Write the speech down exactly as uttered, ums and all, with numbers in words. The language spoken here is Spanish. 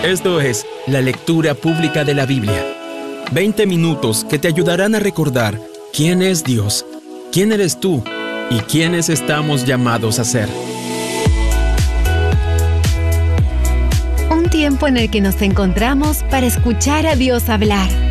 Esto es la lectura pública de la Biblia. veinte minutos que te ayudarán a recordar quién es Dios, quién eres tú y quiénes estamos llamados a ser. Un tiempo en el que nos encontramos para escuchar a Dios hablar.